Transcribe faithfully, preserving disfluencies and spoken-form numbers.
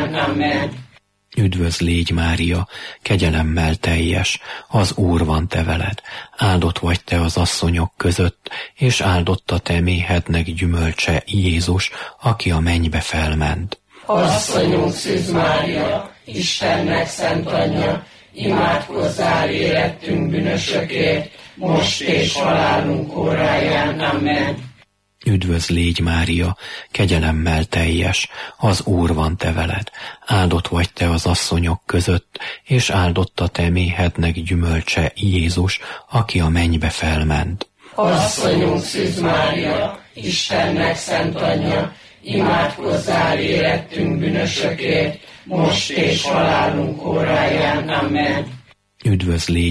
óráján. Amen. Üdvözl légy, Mária, kegyelemmel teljes, az Úr van te veled, áldott vagy te az asszonyok között, és áldott a te méhednek gyümölcse, Jézus, aki a mennybe felment. Asszonyunk Szűz Mária, Istennek szent anyja, imádkozzál érettünk bűnösökért, most és halálunk óráján. Amen. Üdvözl légy, Mária, kegyelemmel teljes, az Úr van te veled, áldott vagy te az asszonyok között, és áldott a te méhednek gyümölcse, Jézus, aki a mennybe felment. Asszonyunk Szűz Mária, Istennek szent anyja, imádkozzál érettünk bűnösökért, most és halálunk óráján. Amen. Üdvözl légy,